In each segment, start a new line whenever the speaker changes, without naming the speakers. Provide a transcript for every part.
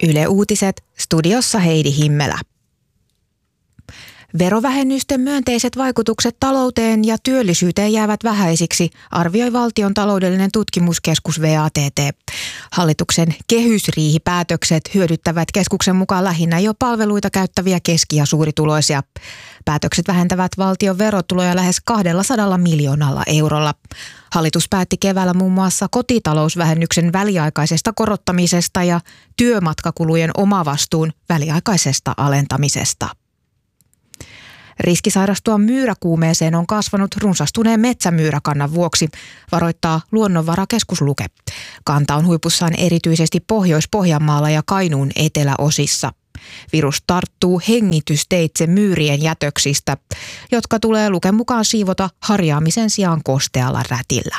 Yle Uutiset, studiossa Heidi Himmelä. Verovähennysten myönteiset vaikutukset talouteen ja työllisyyteen jäävät vähäisiksi, arvioi Valtion taloudellinen tutkimuskeskus VATT. Hallituksen kehysriihipäätökset hyödyttävät keskuksen mukaan lähinnä jo palveluita käyttäviä keski- ja suurituloisia. Päätökset vähentävät valtion verotuloja lähes 200 miljoonalla eurolla. Hallitus päätti keväällä muun muassa kotitalousvähennyksen väliaikaisesta korottamisesta ja työmatkakulujen omavastuun väliaikaisesta alentamisesta. Riski sairastua myyräkuumeeseen on kasvanut runsastuneen metsämyyräkannan vuoksi, varoittaa Luonnonvarakeskus Luke. Kanta on huipussaan erityisesti Pohjois-Pohjanmaalla ja Kainuun eteläosissa. Virus tarttuu hengitysteitse myyrien jätöksistä, jotka tulee Luken mukaan siivota harjaamisen sijaan kostealla rätillä.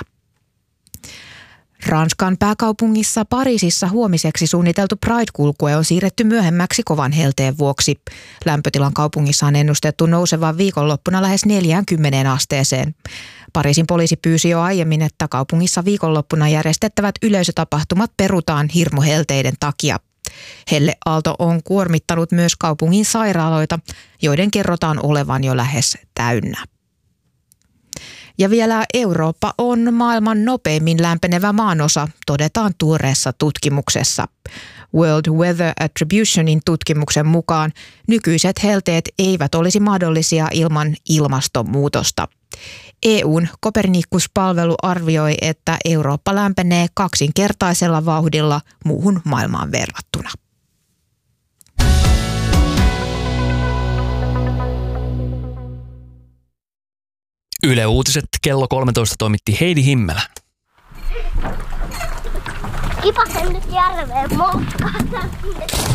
Ranskan pääkaupungissa Pariisissa huomiseksi suunniteltu Pride-kulkue on siirretty myöhemmäksi kovan helteen vuoksi. Lämpötilan kaupungissa on ennustettu nousevan viikonloppuna lähes 40 asteeseen. Pariisin poliisi pyysi jo aiemmin, että kaupungissa viikonloppuna järjestettävät yleisötapahtumat perutaan hirmuhelteiden takia. Helleaalto on kuormittanut myös kaupungin sairaaloita, joiden kerrotaan olevan jo lähes täynnä. Ja vielä Eurooppa on maailman nopeimmin lämpenevä maanosa, todetaan tuoreessa tutkimuksessa. World Weather Attributionin tutkimuksen mukaan nykyiset helteet eivät olisi mahdollisia ilman ilmastonmuutosta. EU:n Copernicus-palvelu arvioi, että Eurooppa lämpenee kaksinkertaisella vauhdilla muuhun maailmaan verrattuna.
Yle Uutiset kello 13 toimitti Heidi Himmelä.
Kipasen nyt järveen moukkaan.